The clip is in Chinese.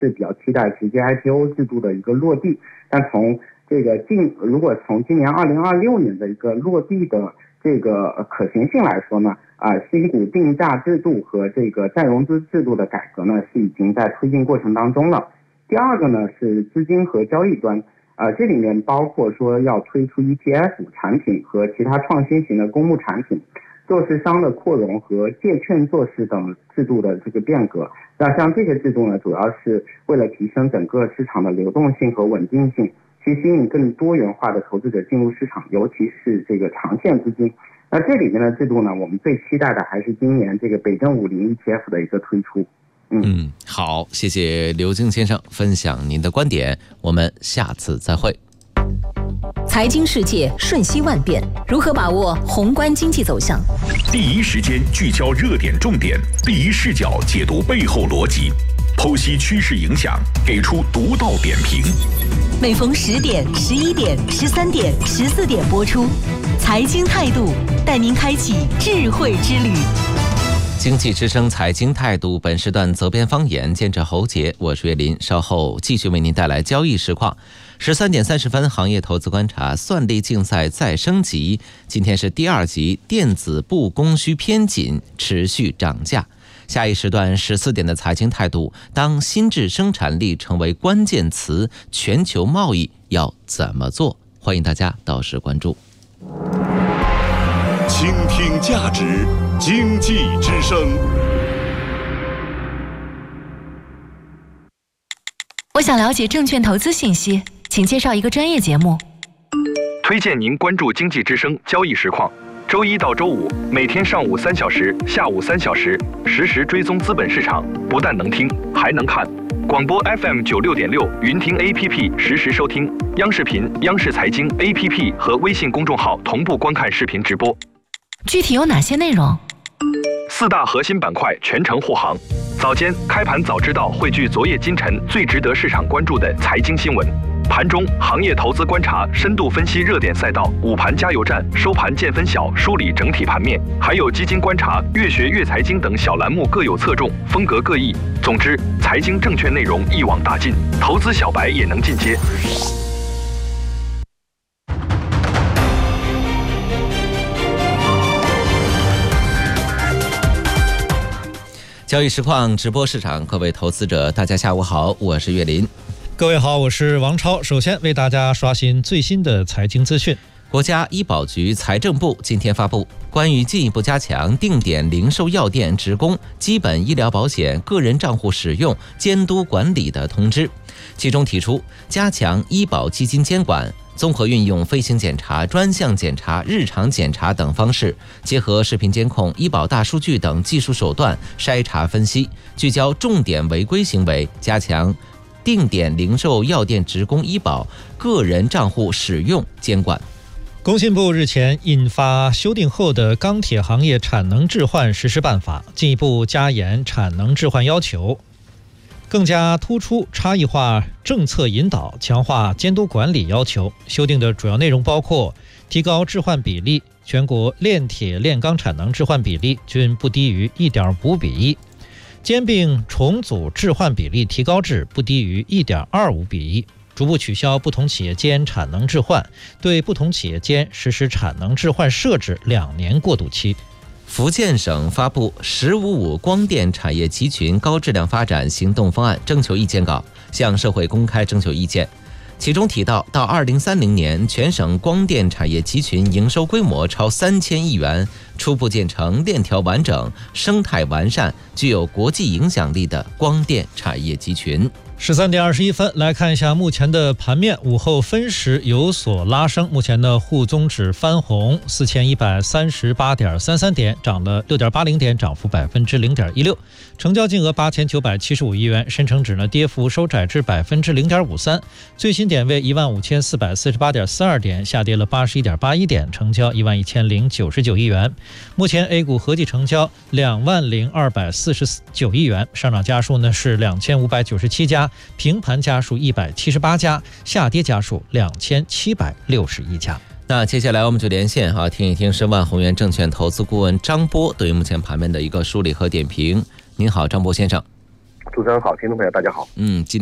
是比较期待直接 IPO 制度的一个落地，但从这个如果从今年2026年的一个落地的这个可行性来说呢，新股定价制度和这个再融资制度的改革呢是已经在推进过程当中了。第二个呢是资金和交易端，这里面包括说要推出 ETF 产品和其他创新型的公募产品，做市商的扩容和借券做市等制度的这个变革。那像这些制度呢，主要是为了提升整个市场的流动性和稳定性，去吸引更多元化的投资者进入市场，尤其是这个长线资金。那这里面的制度呢，我们最期待的还是今年这个北证50 ETF 的一个推出。 好，谢谢刘京先生分享您的观点，我们下次再会。 财经世界瞬息万变，如何把握宏观经济走向？ 第一时间聚焦热点重点，第一视角解读背后逻辑，剖析趋势影响，给出独到点评。 每逢10点、11点、13点、14点播出。财经态度带您开启智慧之旅。 经济之声财经态度，本时段责编方言，监制侯杰，我是岳林，稍后继续为您带来交易实况。13点30分，行业投资观察，算力竞赛再升级。今天是第2集，电子部供需偏紧，持续涨价。下一时段14点的财经态度，当新质生产力成为关键词，全球贸易要怎么做？欢迎大家到时关注。 倾听价值，经济之声。 我想了解证券投资信息，请介绍一个专业节目。 推荐您关注经济之声交易实况，周一到周五每天上午3小时，下午3小时，实时追踪资本市场，不但能听，还能看。广播 FM 96.6，云听 APP 实时收听，央视频、央视财经 APP 和微信公众号同步观看视频直播。 具体有哪些内容 ？4大核心板块全程护航。早间开盘早知道汇聚昨夜今晨最值得市场关注的财经新闻。盘中行业投资观察，深度分析热点赛道，午盘加油站，收盘见分晓，梳理整体盘面，还有基金观察、越学越财经等小栏目各有侧重，风格各异。总之，财经证券内容一网打尽，投资小白也能进阶。 交易实况直播市场，各位投资者大家下午好，我是岳林。 各位好，我是王超。首先为大家刷新最新的财经资讯。 国家医保局、财政部今天发布关于进一步加强定点零售药店职工基本医疗保险个人账户使用监督管理的通知，其中提出加强医保基金监管，综合运用飞行检查、专项检查、日常检查等方式，结合视频监控、医保大数据等技术手段筛查分析，聚焦重点违规行为，加强定点零售药店职工医保个人账户使用监管。 工信部日前印发修订后的钢铁行业产能置换实施办法，进一步加严产能置换要求，更加突出差异化政策引导，强化监督管理要求。修订的主要内容包括提高置换比例，全国炼铁炼钢产能置换比例均不低于 1.5比1，兼并重组置换比例提高至不低于 1.25比1，逐步取消不同企业间产能置换，对不同企业间实施产能置换设置2年过渡期。 福建省发布“1055”光电产业集群高质量发展行动方案征求意见稿，向社会公开征求意见。其中提到，到2030年，全省光电产业集群营收规模超3000亿元，初步建成链条完整、生态完善、具有国际影响力的光电产业集群。 13点21分，来看一下目前的盘面。午后分时有所拉升，目前的沪综指翻红4138.33点，涨了6.80点，涨幅0.16%，成交金额8975亿元。深成指呢跌幅收窄至0.53%，最新点位15448.42点，下跌了81.81点，成交11099亿元。目前 A 股合计成交20249亿元，上涨家数呢是2597家，平盘家数178家，下跌家数2761家。 那接下来我们就连线听一听申万宏源证券投资顾问张波对于目前盘面的一个梳理和点评。您好，张波先生。 主持人好，听众朋友大家好。 今